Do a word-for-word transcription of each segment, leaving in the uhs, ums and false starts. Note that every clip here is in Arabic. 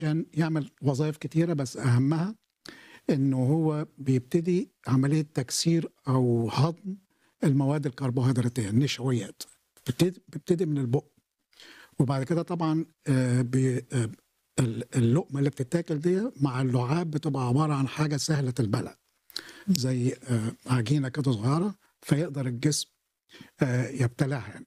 عشان يعمل وظائف كتيرة، بس أهمها إنه هو بيبتدي عملية تكسير أو هضم المواد الكربوهيدراتية النشويات. بتبتدي بتبتدي من البق، وبعد كده طبعا آه، بي- آه، ال- اللقمة اللي بتتاكل دي مع اللعاب بتبقى عبارة عن حاجة سهلة البلع، زي آه، عجينة كده صغيرة، فيقدر الجسم آه، يبتلعها يعني.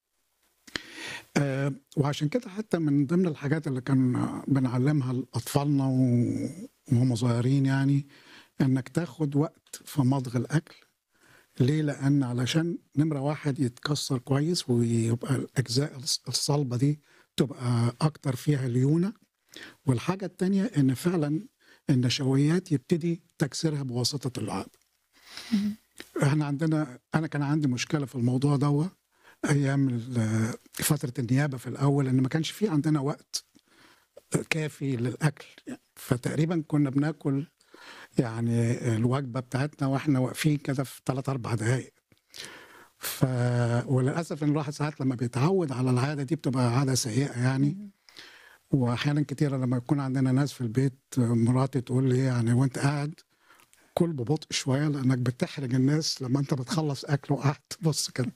آه، وعشان كده حتى من ضمن الحاجات اللي كان بنعلمها لأطفالنا و- وهم صغيرين، يعني إنك تاخد وقت في مضغ الأكل. ليه؟ لأن علشان نمرة واحد يتكسر كويس ويبقى الأجزاء الص- الصلبة دي تبقى أكتر فيها ليونة. والحاجة التانية إن فعلا النشويات يبتدي تكسيرها بواسطة اللعاب. مهم. احنا عندنا أنا كان عندي مشكلة في الموضوع ده أيام ال- فترة النيابة في الأول، إن ما كانش في عندنا وقت كافي للأكل. فتقريبا كنا بناكل يعني الوجبة بتاعتنا واحنا واقفين كده في ثلاث أربع دقايق. ف... وللأسف إن الواحد ساعات لما بيتعود على العادة دي بتبقى عادة سيئة يعني. مهم. وأحيانا كتيرة لما يكون عندنا ناس في البيت، مراتي تقول لي يعني وأنت قاعد كل ببطء شوية، لأنك بتحرج الناس لما أنت بتخلص أكل وقاعد تبص كده.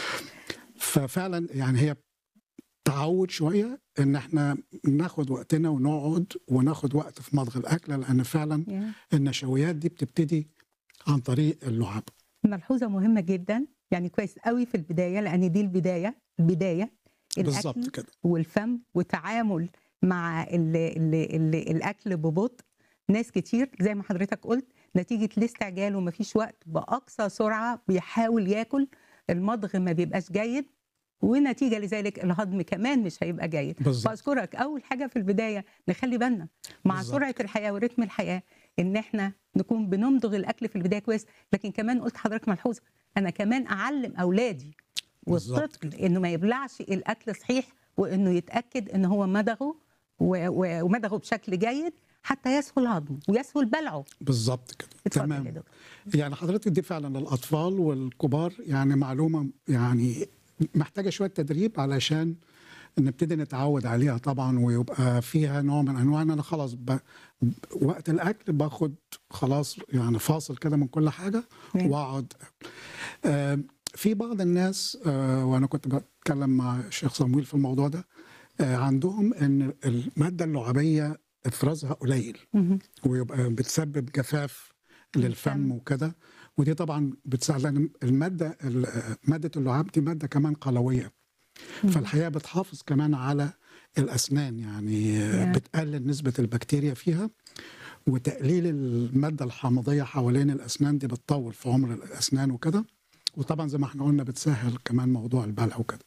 ففعلا يعني هي تعود شوية إن إحنا ناخد وقتنا ونقعد وناخد وقت في مضغ الأكل، لأن فعلا Yeah. النشويات دي بتبتدي عن طريق اللعاب. ملحوظة مهمة جدا، يعني كويس قوي في البداية، لأن دي البداية البداية بالظبط الأكل كده. والفم والتعامل مع ال ال ال الأكل ببطء. ناس كتير زي ما حضرتك قلت نتيجة الاستعجال ومفيش وقت، بأقصى سرعة بيحاول ياكل، المضغ ما بيبقاش جيد، ونتيجة لذلك الهضم كمان مش هيبقى جيد. بالظبط فأشكرك. أول حاجة في البداية نخلي بالنا مع بالظبط سرعة كده. الحياة ورتم الحياة إن إحنا نكون بنمضغ الأكل في البداية كويس، لكن كمان قلت حضرتك ملحوظة، أنا كمان أعلم أولادي بالظبط والطفل كده. إنه ما يبلعش الأكل صحيح، وإنه يتأكد إن هو مضغه و- و- ومضغه بشكل جيد حتى يسهل هضمه ويسهل بلعه. بالظبط كده. اتفضل يا تمام. دكتور. يعني حضرتك دي فعلا للأطفال والكبار يعني معلومة يعني محتاجة شوية تدريب علشان نبتدي نتعود عليها طبعا، ويبقى فيها نوع من أنواع إن أنا خلاص ب... وقت الأكل باخد خلاص يعني فاصل كده من كل حاجة نعم. وأقعد. آه، في بعض الناس آه، وأنا كنت بتكلم مع الشيخ صمويل في الموضوع ده، آه، عندهم إن المادة اللعابية إفرازها قليل، مهم. ويبقى بتسبب جفاف للفم الفم. وكده. ودي طبعا بتساعد، لأن المادة ال- مادة اللعاب دي مادة كمان قلوية، مهم. فالحقيقة بتحافظ كمان على الأسنان، يعني يا. بتقلل نسبة البكتيريا فيها، وتقليل المادة الحامضية حوالين الأسنان دي بتطول في عمر الأسنان وكده. وطبعا زي ما احنا قلنا بتسهل كمان موضوع البلع وكده.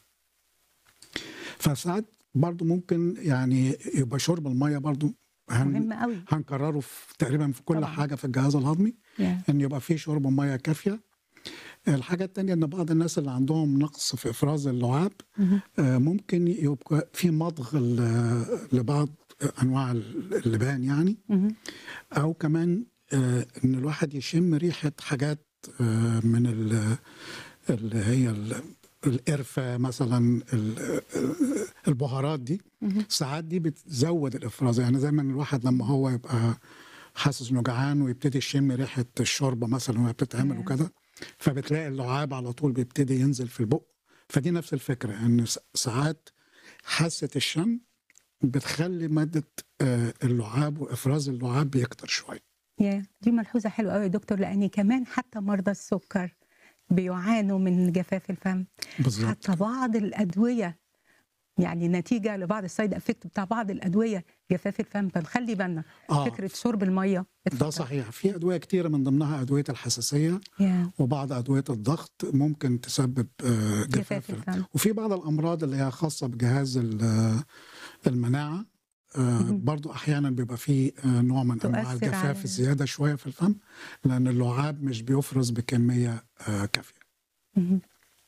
فساعات برضو ممكن يعني يبقى شرب المية برضو هن مهم قوي هنكرره في تقريبا في كل طبعا. حاجة في الجهاز الهضمي، يا. ان يبقى فيه شرب مية كافية. الحاجة التانية ان بعض الناس اللي عندهم نقص في افراز اللعاب، مهم. آه، ممكن يبقى في مضغ ل- لبعض انواع اللبان يعني، مهم. او كمان آه، ان الواحد يشم ريحة حاجات آه، من ال- اللي هي ال- القرفة مثلا، ال- البهارات دي مهم. ساعات دي بتزود الافراز. يعني زي ما الواحد لما هو يبقى حاسس انه جعان ويبتدي يشم ريحه الشوربه مثلا وهي بتتعمل يا. وكده، فبتلاقي اللعاب على طول بيبتدي ينزل في البق. فدي نفس الفكره، ان س- ساعات حاسه الشم بتخلي ماده آه، اللعاب وافراز اللعاب بيكتر شويه. يا. دي ملحوظة حلوة قوي يا دكتور، لأن كمان حتى مرضى السكر بيعانوا من جفاف الفم. بالظبط حتى كده. بعض الأدوية، يعني نتيجة لبعض السايد افكت بتاع بعض الأدوية جفاف الفم، فنخلي بالنا اه فكرة شرب المية. ده اتفضل. صحيح، في ادويه كتيره من ضمنها ادويه الحساسيه يا. وبعض ادويه الضغط ممكن تسبب آه، جفاف جفاف. الفم. وفي بعض الامراض اللي هي خاصه بجهاز ال- المناعه، آه، مهم. برضو احيانا بيبقى فيه آه، نوع من انواع تؤثر الجفاف على. الزياده شويه في الفم، لان اللعاب مش بيفرز بكميه آه، كافيه. مهم.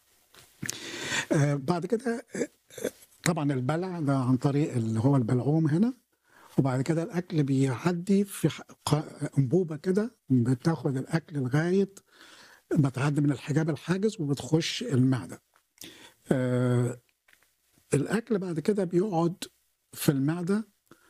آه، بعد كده آه، طبعا البلع ده عن طريق اللي هو البلعوم هنا، وبعد كده الاكل بيعدي في ح- ق- انبوبه كده بتاخد الاكل لغايه ما تعدي من الحجاب الحاجز وبتخش المعده. آه، الاكل بعد كده بيقعد في المعده